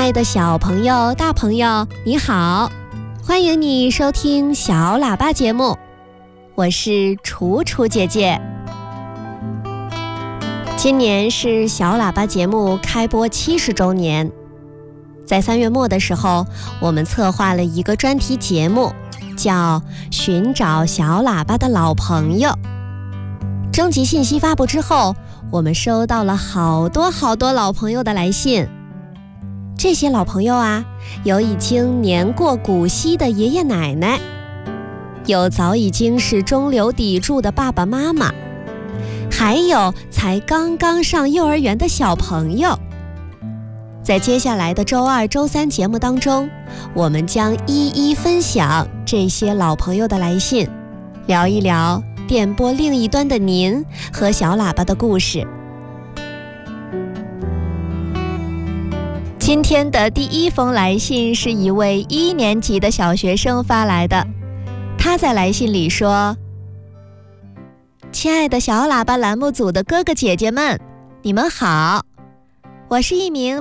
爱的小朋友、大朋友，你好，欢迎你收听小喇叭节目，我是楚楚姐姐。今年是小喇叭节目开播70周年，在3月末的时候，我们策划了一个专题节目，叫《寻找小喇叭的老朋友》。征集信息发布之后，我们收到了好多老朋友的来信。这些老朋友啊，有已经年过古稀的爷爷奶奶，有早已经是中流砥柱的爸爸妈妈，还有才刚刚上幼儿园的小朋友。在接下来的周2、周3节目当中，我们将一一分享这些老朋友的来信，聊一聊电波另一端的您和小喇叭的故事。今天的第一封来信是一位1年级的小学生发来的，他在来信里说：亲爱的小喇叭栏目组的哥哥姐姐们，你们好，我是一名